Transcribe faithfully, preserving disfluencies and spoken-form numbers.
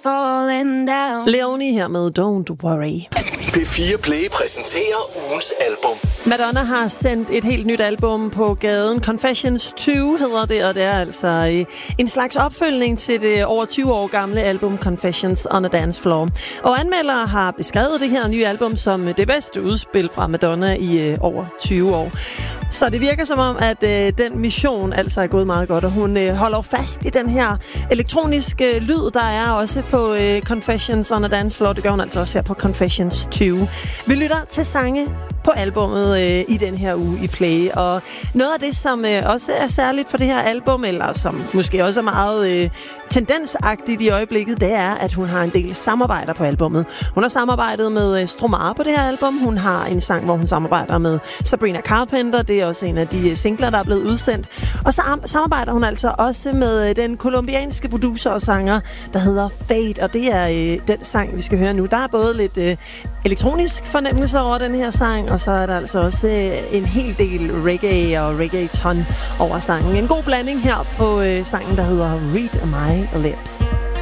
falling down. Leonie her med Don't Worry. P fire Play præsenterer ugens album. Madonna har sendt et helt nyt album på gaden. Confessions to hedder det, og det er altså en slags opfølgning til det over tyve år gamle album Confessions on a Dance Floor. Og anmeldere har beskrevet det her nye album som det bedste udspil fra Madonna i over tyve år. Så det virker som om, at øh, den mission altså er gået meget godt, og hun øh, holder fast i den her elektroniske lyd, der er også på øh, Confessions on a Dance Floor. Det gør hun altså også her på Confessions to. Vi lytter til sange på albummet øh, i den her uge i Play, og noget af det, som øh, også er særligt for det her album, eller som måske også er meget øh, tendensagtigt i øjeblikket, det er, at hun har en del samarbejder på albummet. Hun har samarbejdet med øh, Stromae på det her album. Hun har en sang, hvor hun samarbejder med Sabrina Carpenter. Det er også en af de singler, der er blevet udsendt. Og så samarbejder hun altså også med øh, den kolumbianske producer og sanger, der hedder Fate, og det er øh, den sang, vi skal høre nu. Der er både lidt øh, elektronisk fornemmelse over den her sang, og så er der altså også øh, en hel del reggae og reggaeton over sangen. En god blanding her på øh, sangen, der hedder Read My Lips.